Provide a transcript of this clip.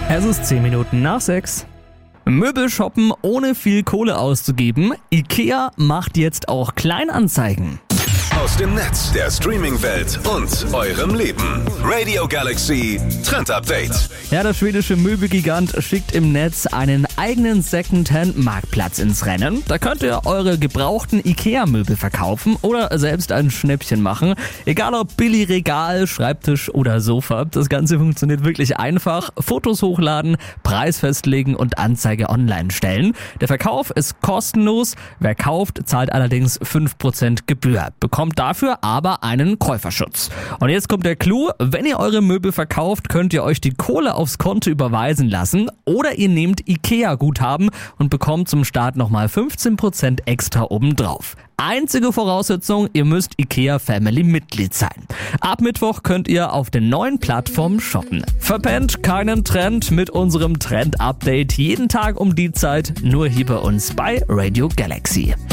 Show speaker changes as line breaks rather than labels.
Es ist 10 Minuten nach 6. Möbel shoppen ohne viel Kohle auszugeben. IKEA macht jetzt auch Kleinanzeigen.
Aus dem Netz, der Streaming-Welt und eurem Leben. Radio Galaxy Trend Update.
Ja, der schwedische Möbelgigant schickt im Netz einen eigenen Secondhand-Marktplatz ins Rennen. Da könnt ihr eure gebrauchten IKEA-Möbel verkaufen oder selbst ein Schnäppchen machen. Egal ob Billigregal, Schreibtisch oder Sofa. Das Ganze funktioniert wirklich einfach. Fotos hochladen, Preis festlegen und Anzeige online stellen. Der Verkauf ist kostenlos. Wer kauft, zahlt allerdings 5% Gebühr. Bekommt dafür aber einen Käuferschutz. Und jetzt kommt der Clou. Wenn ihr eure Möbel verkauft, könnt ihr euch die Kohle aufs Konto überweisen lassen oder ihr nehmt IKEA-Guthaben und bekommt zum Start nochmal 15% extra obendrauf. Einzige Voraussetzung, ihr müsst IKEA Family Mitglied sein. Ab Mittwoch könnt ihr auf den neuen Plattformen shoppen. Verpennt keinen Trend mit unserem Trend-Update jeden Tag um die Zeit, nur hier bei uns bei Radio Galaxy.